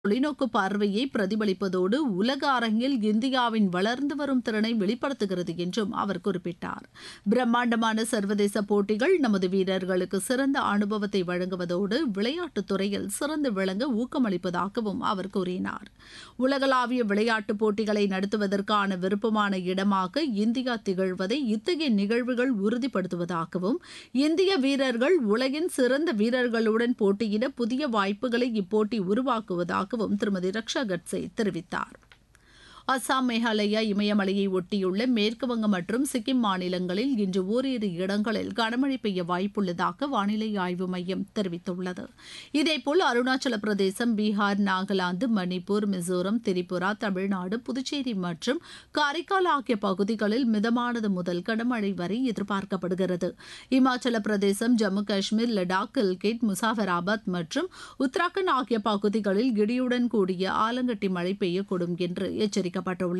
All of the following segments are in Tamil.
தொலைநோக்கு பார்வையை பிரதிபலிப்பதோடு உலக அரங்கில் இந்தியாவின் வளர்ந்து வரும் திறனை வெளிப்படுத்துகிறது என்றும் அவர் குறிப்பிட்டார். பிரம்மாண்டமான சர்வதேச போட்டிகள் நமது வீரர்களுக்கு சிறந்த அனுபவத்தை வழங்குவதோடு விளையாட்டுத் துறையில் சிறந்து விளங்க ஊக்கமளிப்பதாகவும் அவர் கூறினார். உலகளாவிய விளையாட்டுப் போட்டிகளை நடத்துவதற்கான விருப்பமான இடமாக இந்தியா திகழ்வதை இத்தகைய நிகழ்வுகள் உறுதிப்படுத்துவதாகவும், இந்திய வீரர்கள் உலகின் சிறந்த வீரர்களுடன் போட்டியிட புதிய வாய்ப்புகளை இப்போட்டி உருவாக்குவதாகவும் திருமதி ரக்ஷா கட்சே தெரிவித்தார். அசாம், மேகாலயா, இமயமலையை ஒட்டியுள்ள மேற்குவங்கம் மற்றும் சிக்கிம் மாநிலங்களில் இன்று ஓரிரு இடங்களில் கனமழை பெய்ய வாய்ப்புள்ளதாக வானிலை ஆய்வு மையம் தெரிவித்துள்ளது. இதேபோல் அருணாச்சல பிரதேசம், பீகார், நாகாலாந்து, மணிப்பூர், மிசோரம், திரிபுரா, தமிழ்நாடு, புதுச்சேரி மற்றும் காரைக்கால் ஆகிய பகுதிகளில் மிதமானது முதல் கனமழை வரை எதிர்பார்க்கப்படுகிறது. இமாச்சல பிரதேசம், ஜம்மு காஷ்மீர், லடாக், கில்கிட், முசாஃபராபாத் மற்றும் உத்தராகண்ட் ஆகிய பகுதிகளில் இடியுடன் கூடிய ஆலங்கட்டி மழை பெய்யக்கூடும் என்று எச்சரிக்கப்பட்டுள்ளது.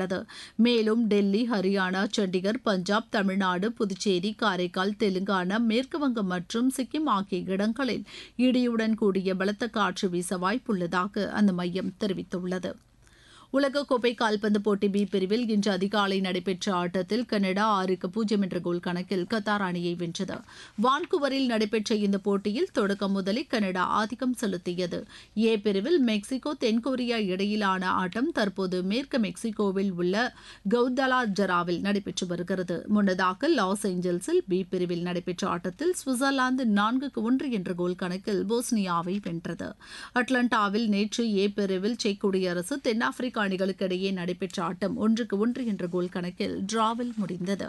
மேலும் டெல்லி, ஹரியானா, சண்டிகர், பஞ்சாப், தமிழ்நாடு, புதுச்சேரி, காரைக்கால், தெலுங்கானா, மேற்குவங்கம் மற்றும் சிக்கிம் ஆகிய இடங்களில் இடியுடன் கூடிய பலத்த காற்று வீச வாய்ப்புள்ளதாக அந்த மையம் தெரிவித்துள்ளது. உலகக்கோப்பை கால்பந்து போட்டி பி பிரிவில் இன்று அதிகாலை நடைபெற்ற ஆட்டத்தில் கனடா 6-0 என்ற கோல் கணக்கில் கத்தார் அணியை வென்றது. வான்கூவரில் நடைபெற்ற இந்த போட்டியில் தொடக்கம் முதலே கனடா ஆதிக்கம் செலுத்தியது. ஏ பிரிவில் மெக்சிகோ, தென்கொரியா இடையிலான ஆட்டம் தற்போது மேற்கு மெக்சிகோவில் உள்ள கவுதலாஜராவில் நடைபெற்று வருகிறது. முன்னதாக லாஸ் ஏஞ்சல்ஸில் பி பிரிவில் நடைபெற்ற ஆட்டத்தில் சுவிட்சர்லாந்து 4-1 என்ற கோல் கணக்கில் போஸ்னியாவை வென்றது. அட்லாண்டாவில் நேற்று ஏ பிரிவில் செக் குடியரசு, தென்னாப்பிரிக்கா அணிகளுக்கு இடையே நடைபெற்ற ஆட்டம் 1-1 என்ற கோல் கணக்கில் டிராவில் முடிந்தது.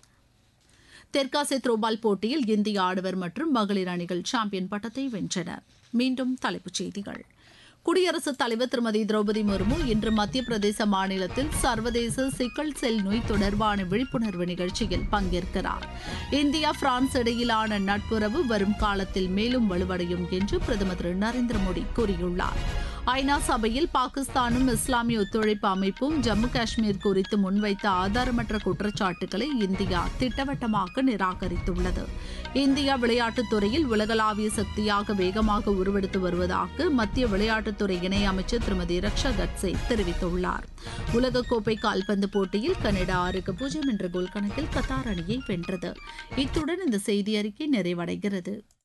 தெற்காசிய த்ரோபால் போட்டியில் இந்திய ஆடவர் மற்றும் மகளிர் அணிகள் சாம்பியன் பட்டத்தை வென்றன. மீண்டும் தலைப்புச் செய்திகள். குடியரசுத் தலைவர் திருமதி திரௌபதி முர்மு இன்று மத்திய பிரதேச மாநிலத்தில் சர்வதேச சிக்கல் செல் நோய் தொடர்பான விழிப்புணர்வு நிகழ்ச்சியில் பங்கேற்கிறார். இந்தியா, பிரான்ஸ் இடையிலான நட்புறவு வரும் காலத்தில் மேலும் வலுவடையும் என்று பிரதமர் திரு நரேந்திர மோடி கூறியுள்ளார். ஐநா சபையில் பாகிஸ்தானும் இஸ்லாமிய ஒத்துழைப்பு அமைப்பும் ஜம்மு காஷ்மீர் குறித்து முன்வைத்த ஆதாரமற்ற குற்றச்சாட்டுகளை இந்தியா திட்டவட்டமாக நிராகரித்துள்ளது. இந்தியா விளையாட்டுத் துறையில் உலகளாவிய சக்தியாக வேகமாக உருவெடுத்து வருவதாக மத்திய விளையாட்டுத்துறை இணையமைச்சர் திருமதி ரக்ஷா கட்சே தெரிவித்துள்ளார். உலகக்கோப்பை கால்பந்து போட்டியில் கனடா 6-0 என்ற கோல் கணக்கில் கத்தார் அணியை வென்றது. இத்துடன் இந்த செய்தி அறிக்கை நிறைவடைகிறது.